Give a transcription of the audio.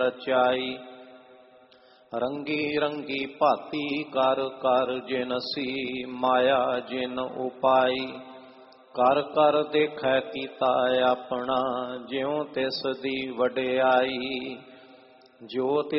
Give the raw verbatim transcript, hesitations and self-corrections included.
ਰਚਾਈ। ਰੰਗੀ ਰੰਗੀ ਭਾਤੀ ਕਰ ਕਰ ਜਿਨਸੀ, ਮਾਇਆ ਜਿਨ ਉਪਾਈ। ਕਰ ਕਰ ਦੇਖੈ ਕੀਤਾ ਆਪਣਾ, ਜਿਉ ਤਿਸ ਦੀ ਵਡਿਆਈ। ਜੋ